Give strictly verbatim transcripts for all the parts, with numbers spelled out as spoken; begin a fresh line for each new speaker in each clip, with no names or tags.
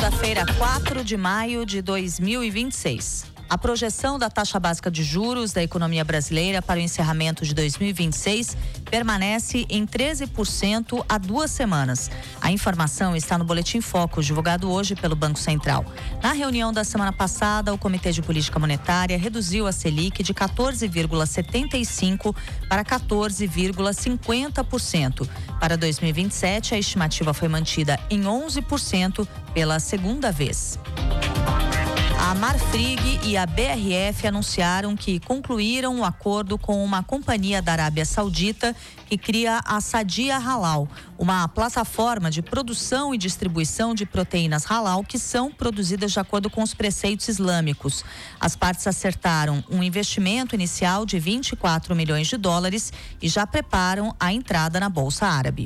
Segunda-feira, quatro de maio de dois mil e vinte e seis. A projeção da taxa básica de juros da economia brasileira para o encerramento de dois mil e vinte e seis permanece em treze por cento há duas semanas. A informação está no Boletim Focus, divulgado hoje pelo Banco Central. Na reunião da semana passada, o Comitê de Política Monetária reduziu a Selic de quatorze vírgula setenta e cinco por cento para quatorze vírgula cinquenta por cento. Para dois mil e vinte e sete, a estimativa foi mantida em onze por cento pela segunda vez. A Marfrig e a B R F anunciaram que concluíram um acordo com uma companhia da Arábia Saudita que cria a Sadia Halal, uma plataforma de produção e distribuição de proteínas halal que são produzidas de acordo com os preceitos islâmicos. As partes acertaram um investimento inicial de vinte e quatro milhões de dólares e já preparam a entrada na Bolsa Árabe.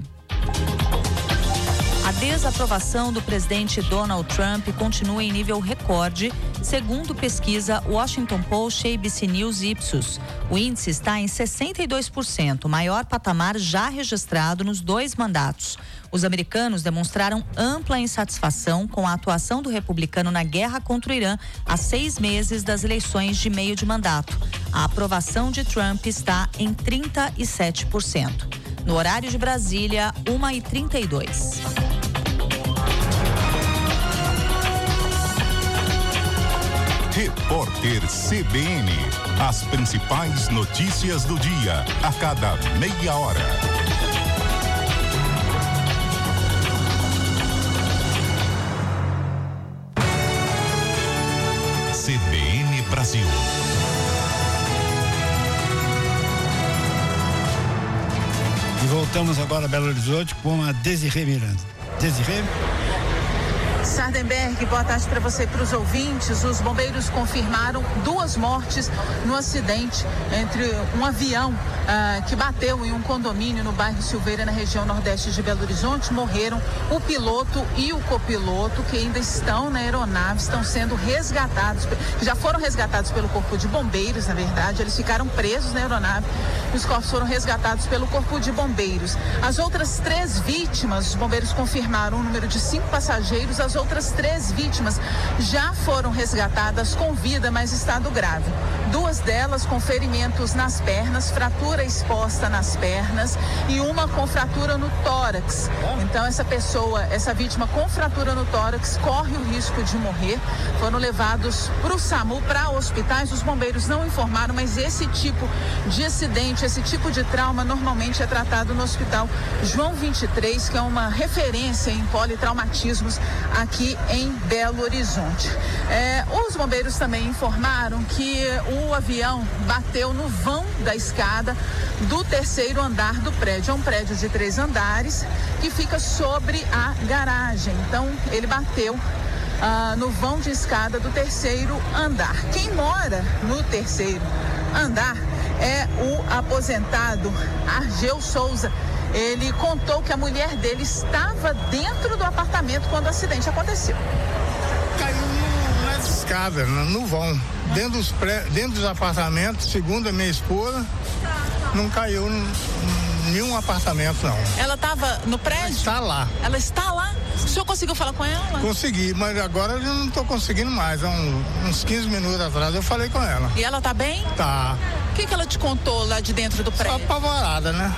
A desaprovação do presidente Donald Trump continua em nível recorde, segundo pesquisa Washington Post e A B C News Ipsos. O índice está em sessenta e dois por cento, o maior patamar já registrado nos dois mandatos. Os americanos demonstraram ampla insatisfação com a atuação do republicano na guerra contra o Irã há seis meses das eleições de meio de mandato. A aprovação de Trump está em trinta e sete por cento. No horário de Brasília, uma e trinta e dois.
Repórter C B N. As principais notícias do dia, a cada meia hora. C B N Brasil.
E voltamos agora a Belo Horizonte com a Desirê Miranda. Desirê?
Sardenberg, boa tarde para você e para os ouvintes. Os bombeiros confirmaram duas mortes no acidente entre um avião ah, que bateu em um condomínio no bairro Silveira, na região nordeste de Belo Horizonte. Morreram o piloto e o copiloto, que ainda estão na aeronave, estão sendo resgatados, já foram resgatados pelo Corpo de Bombeiros, na verdade. Eles ficaram presos na aeronave e os corpos foram resgatados pelo Corpo de Bombeiros. As outras três vítimas, os bombeiros confirmaram o número de cinco passageiros. As outras três vítimas já foram resgatadas com vida, mas estado grave. Duas delas com ferimentos nas pernas, fratura exposta nas pernas e uma com fratura no tórax. Então essa pessoa, essa vítima com fratura no tórax corre o risco de morrer. Foram levados para o SAMU, para hospitais. Os bombeiros não informaram, mas esse tipo de acidente, esse tipo de trauma normalmente é tratado no Hospital João vinte e três, que é uma referência em politraumatismos aqui em Belo Horizonte. É, os bombeiros também informaram que o avião bateu no vão da escada do terceiro andar do prédio. É um prédio de três andares que fica sobre a garagem. Então, ele bateu ah, no vão de escada do terceiro andar. Quem mora no terceiro andar é o aposentado Argel Souza. Ele contou que a mulher dele estava dentro do apartamento quando o acidente aconteceu.
Caiu nas escadas, no vão, dentro dos, pré, dentro dos apartamentos, segundo a minha esposa, não caiu em nenhum apartamento, não.
Ela estava no prédio?
Ela está lá.
Ela está lá? O senhor conseguiu falar com ela?
Consegui, mas agora eu não estou conseguindo mais. Há um, uns quinze minutos atrás eu falei com ela.
E ela está bem?
Tá.
O que, que ela te contou lá de dentro do prédio?
Só apavorada, né?